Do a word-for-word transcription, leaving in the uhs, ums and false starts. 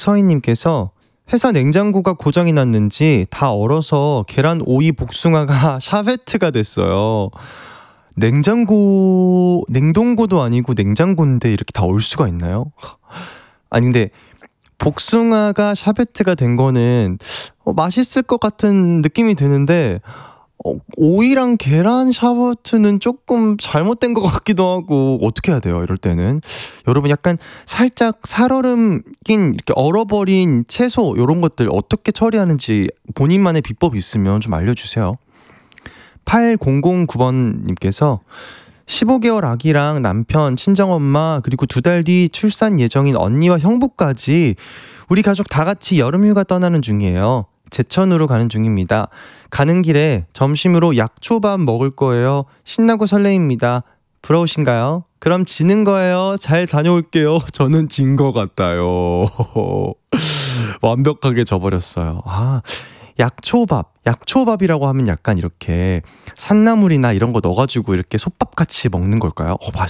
박서희님께서 회사 냉장고가 고장이 났는지 다 얼어서 계란, 오이, 복숭아가 샤베트가 됐어요. 냉장고, 냉동고도 아니고 냉장고인데 이렇게 다 얼 수가 있나요? 아니 근데 복숭아가 샤베트가 된 거는 어, 맛있을 것 같은 느낌이 드는데 어, 오이랑 계란 샤베트는 조금 잘못된 것 같기도 하고 어떻게 해야 돼요 이럴 때는. 여러분 약간 살짝 살얼음 낀 이렇게 얼어버린 채소 이런 것들 어떻게 처리하는지 본인만의 비법 있으면 좀 알려주세요. 팔공공구 번님께서 십오 개월 아기랑 남편, 친정엄마 그리고 두 달 뒤 출산 예정인 언니와 형부까지 우리 가족 다 같이 여름휴가 떠나는 중이에요. 제천으로 가는 중입니다. 가는 길에 점심으로 약초밥 먹을 거예요. 신나고 설레입니다. 부러우신가요? 그럼 지는 거예요. 잘 다녀올게요. 저는 진 거 같아요. 완벽하게 져버렸어요. 아, 약초밥. 약초밥이라고 하면 약간 이렇게 산나물이나 이런 거 넣어가지고 이렇게 솥밥같이 먹는 걸까요? 어, 맛,